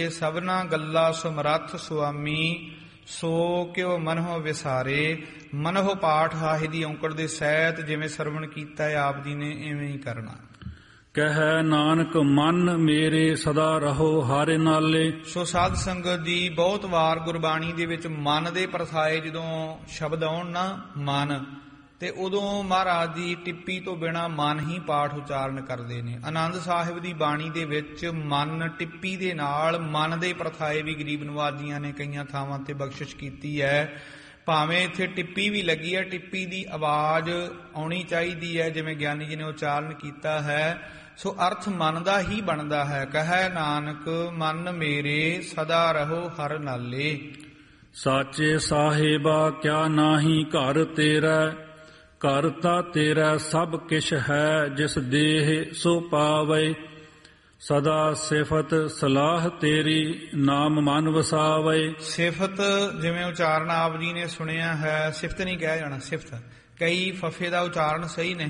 ਸਭਨਾ ਗੱਲਾ ਸਮਰੱਥ ਸੁਆਮੀ, ਸੋ ਕਿਉ ਮਨਹੁ ਵਿਸਾਰੇ। ਮਨਹੁ ਪਾਠ ਹਾਹੀ ਦੀ ਔਂਕੜ ਦੇ ਸਹਿਤ ਜਿਵੇਂ ਸਰਵਣ ਕੀਤਾ ਹੈ ਆਪ ਜੀ ਨੇ ਇਵੇਂ ਹੀ ਕਰਨਾ। ਕਹਿ ਨਾਨਕ ਮਨ ਮੇਰੇ ਸਦਾ ਰਹੋ ਹਾਰੇ ਨਾਲੇ। ਸੋ ਸਾਧ ਸੰਗਤ ਦੀ ਬਹੁਤ ਵਾਰ ਗੁਰਬਾਣੀ ਦੇ ਵਿੱਚ ਮਨ ਦੇ ਪ੍ਰਥਾਏ ਜਦੋਂ ਸ਼ਬਦ ਆਉਣ ਨਾ ਮਨ, ਤੇ ਉਦੋਂ ਮਹਾਰਾਜ ਦੀ ਟਿੱਪੀ ਤੋਂ ਬਿਨਾਂ ਮਨ ਹੀ ਪਾਠ ਉਚਾਰਨ ਕਰਦੇ ਨੇ। ਆਨੰਦ ਸਾਹਿਬ ਦੀ ਬਾਣੀ ਦੇ ਵਿੱਚ ਮਨ ਟਿੱਪੀ ਦੇ ਨਾਲ ਮਨ ਦੇ ਪ੍ਰਥਾਏ ਵੀ ਗਰੀਬ ਨਵਾਜ ਜੀਆਂ ਨੇ ਕਈਆਂ ਥਾਵਾਂ ਤੇ ਬਖਸ਼ਿਸ਼ ਕੀਤੀ ਹੈ। ਭਾਵੇਂ ਇੱਥੇ ਟਿੱਪੀ ਵੀ ਲੱਗੀ ਹੈ, ਟਿੱਪੀ ਦੀ ਆਵਾਜ਼ ਆਉਣੀ ਚਾਹੀਦੀ ਹੈ ਜਿਵੇਂ ਗਿਆਨੀ ਜੀ ਨੇ ਉਚਾਰਨ ਕੀਤਾ ਹੈ। ਸੋ ਅਰਥ ਮਨ ਦਾ ਹੀ ਬਣਦਾ ਹੈ। ਕਹੈ ਨਾਨਕ ਮਨ ਮੇਰੇ ਸਦਾ ਰਹੋ ਹਰ ਨਾਲੇ। ਸਾਚੇ ਸਾਹਿਬਾ ਕਿਆ ਨਾਹੀ ਘਰ ਤੇਰਾ, ਘਰ ਤਾ ਤੇਰਾ ਸਭ ਕਿਛ ਹੈ। ਜਿਸ ਦੇਹ ਸੋ ਪਾਵੇ, ਸਦਾ ਸਿਫਤ ਸਲਾਹ ਤੇਰੀ ਨਾਮ ਮਨ ਵਸਾਵੇ। ਸਿਫਤ ਜਿਵੇਂ ਉਚਾਰਨ ਆਪ ਜੀ ਨੇ ਸੁਣਿਆ ਹੈ, ਸਿਫਤ ਨਹੀਂ ਕਿਹਾ ਜਾਣਾ, ਸਿਫਤ। ਕਈ ਫਫੇ ਦਾ ਉਚਾਰਨ ਸਹੀ ਨਹੀਂ